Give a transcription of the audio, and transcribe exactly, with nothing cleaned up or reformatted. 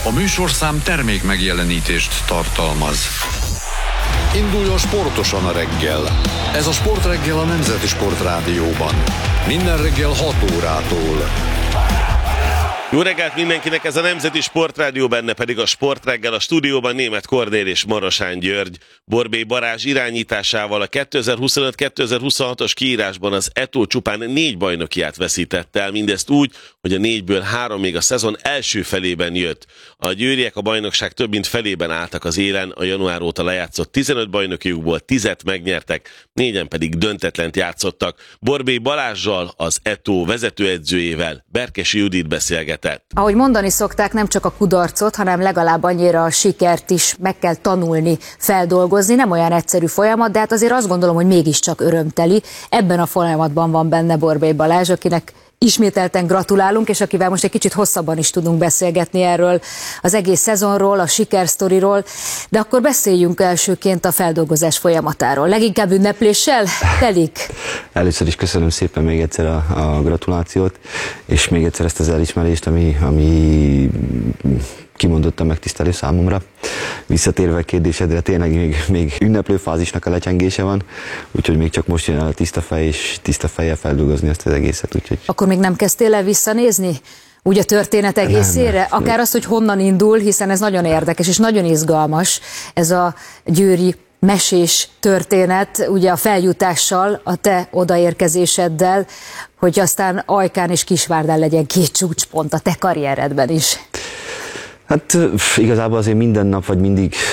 A műsorszám termék megjelenítést tartalmaz. Induljon sportosan a reggel. Ez a Sportreggel a Nemzeti Sportrádióban. Minden reggel hat órától. Jó reggelt mindenkinek, ez a Nemzeti Sportrádió, benne pedig a Sportreggel, a stúdióban Németh Kornél és Marosán György. Borbély Balázs irányításával a kétezer-huszonöt kétezer-huszonhatos kiírásban az é té o csupán négy bajnokiát veszítette el, mindezt úgy, hogy a négyből három még a szezon első felében jött. A győriek a bajnokság több mint felében álltak az élen, a január óta lejátszott tizenöt bajnokiukból tízet megnyertek, négyen pedig döntetlent játszottak. Borbély Balázssal, az é té o vezetőedzőjével, Berkesi Judit beszélgetett. Ahogy mondani szokták, nem csak a kudarcot, hanem legalább annyira a sikert is meg kell tanulni, feldolgozni. Nem olyan egyszerű folyamat, de hát azért azt gondolom, hogy mégiscsak örömteli. Ebben a folyamatban van benne Borbély Balázs, akinek ismételten gratulálunk, és akivel most egy kicsit hosszabban is tudunk beszélgetni erről az egész szezonról, a sikersztoriról, de akkor beszéljünk elsőként a feldolgozás folyamatáról. Leginkább ünnepléssel telik? Először is köszönöm szépen még egyszer a, a gratulációt, és még egyszer ezt az elismerést, ami, ami kimondottan megtisztelő számomra. Visszatérve a kérdésedre, tényleg még, még ünneplő fázisnak a lecsengése van, úgyhogy még csak most jön el a tiszta fej, és tiszta fejjel feldolgozni ezt az egészet. Úgyhogy... Akkor még nem kezdtél el visszanézni? Úgy a történet egészére? Nem, akár azt, hogy honnan indul, hiszen ez nagyon érdekes és nagyon izgalmas, ez a győri mesés történet, ugye a feljutással, a te odaérkezéseddel, hogy aztán Ajkán és Kisvárdán legyen két csúcspont a te karrieredben is. Hát igazából azért minden nap, vagy mindig